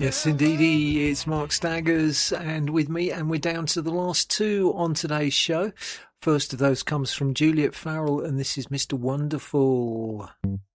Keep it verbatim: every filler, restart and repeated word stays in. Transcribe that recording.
Yes, indeedy, it's Mark Staggers and with me, and we're down to the last two on today's show. First of those comes from Juliet Farrell, and this is Mister Wonderful.